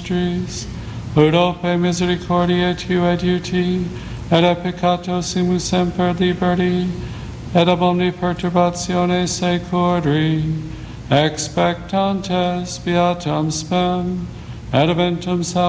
mysteries, ut ope misericordiae tue adiuti, et a peccato simus semper liberti, et ab omni perturbatione securi, expectantes beatam spem, et eventum salvationem